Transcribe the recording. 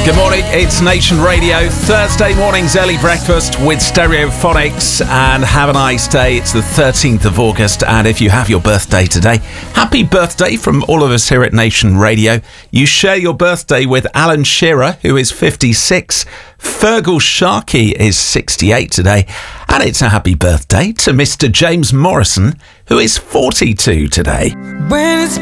Good morning, it's Nation Radio. Thursday morning's early breakfast with Stereophonics, and have a nice day. It's the 13th of August, and if you have your birthday today, happy birthday from all of us here at Nation Radio. You share your birthday with Alan Shearer, who is 56. Fergal Sharkey is 68 today, and it's a happy birthday to Mr. James Morrison, who is 42 today. When it's